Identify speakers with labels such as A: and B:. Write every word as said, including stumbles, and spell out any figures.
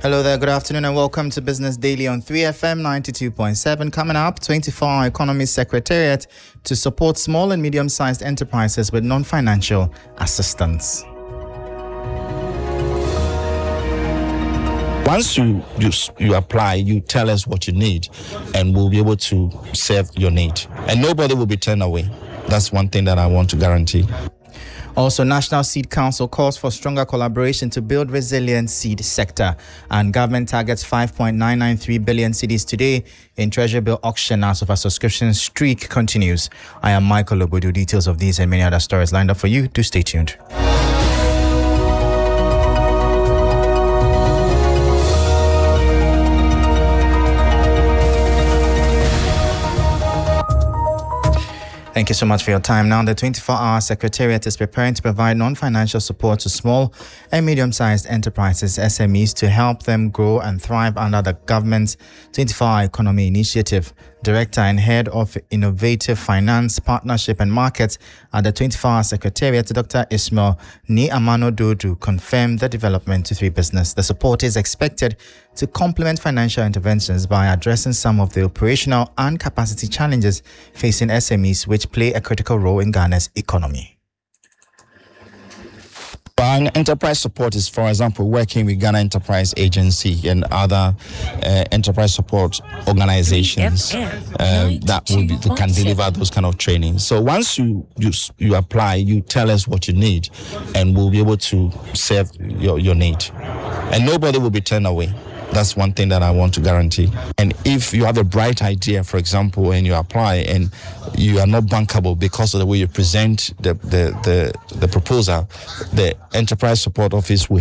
A: Hello there, good afternoon and welcome to Business Daily on three F M ninety-two point seven. Coming up, twenty-four hour Economy Secretariat to support small and medium-sized enterprises with non-financial assistance.
B: Once you, you you apply, you tell us what you need, and we'll be able to serve your need. And nobody will be turned away. That's one thing that I want to guarantee.
A: Also, National Seed Council calls for stronger collaboration to build resilient seed sector. And government targets five point nine nine three billion cedis today in Treasury bill auction as of a subscription streak continues. I am Michael Obodo. Details of these and many other stories lined up for you. Do stay tuned. Thank you so much for your time. Now, the twenty-four hour Secretariat is preparing to provide non-financial support to small and medium-sized enterprises, S M Es, to help them grow and thrive under the government's twenty-four hour Economy Initiative. Director and Head of Innovative Finance, Partnership and Markets at the twenty-four hour Secretariat, Doctor Ismail Ni Amano Dodu, confirmed the development to three business. The support is expected to complement financial interventions by addressing some of the operational and capacity challenges facing S M Es, which play a critical role in Ghana's economy.
B: An enterprise support is, for example, working with Ghana Enterprise Agency and other uh, enterprise support organizations uh, that will be, that can deliver those kind of training. So once you, you you apply, you tell us what you need, and we'll be able to serve your, your need. And nobody will be turned away. That's one thing that I want to guarantee. And if you have a bright idea, for example, and you apply and you are not bankable because of the way you present the the, the, the proposal, the Enterprise Support Office will